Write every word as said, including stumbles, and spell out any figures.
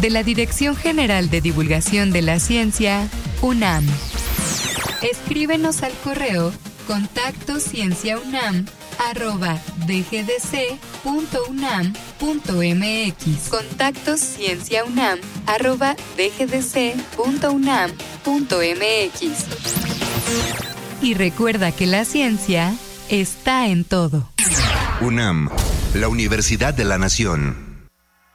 de la Dirección General de Divulgación de la Ciencia, UNAM. Escríbenos al correo contacto cienciaunam arroba dgdc.unam.mx. Contacto cienciaunam arroba dgdc.unam.mx. Y recuerda que la ciencia está en todo. UNAM, la Universidad de la Nación.